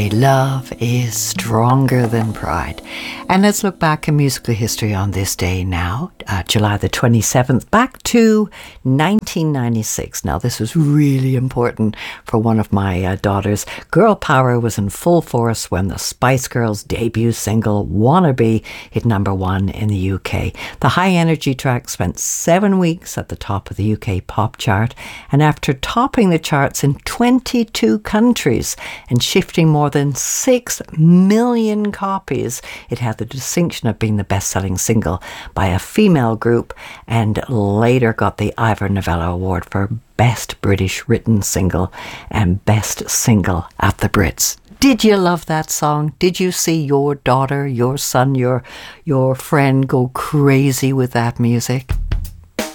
Love is stronger than pride. And let's look back in musical history on this day now, July the 27th, back to 1996. Now, this was really important for one of my daughters. Girl power was in full force when the Spice Girls' debut single, Wannabe, hit #1 in the UK. The high-energy track spent 7 weeks at the top of the UK pop chart, and after topping the charts in 22 countries and shifting more than 6 million copies, it had the distinction of being the best-selling single by a female group, and later got the Ivor Novello Award for Best British Written Single and Best Single at the Brits. Did you love that song? Did you see your daughter, your son, your friend go crazy with that music?